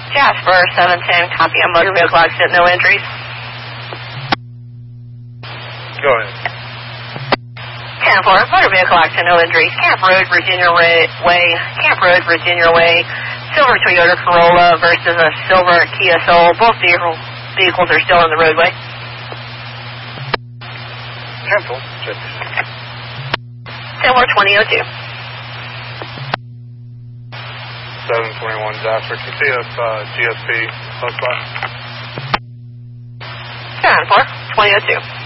Jasper 710, copy on motor vehicle accident, no injuries. Go ahead. 10-4, motor vehicle accident, no injuries. Camp Road, Virginia Way, silver Toyota Corolla versus a silver Kia Soul. Both vehicles are still on the roadway. 10-4, check. 10-4, 2002. 721 Jasper, can you see if GSP close by? 10-4, 2002.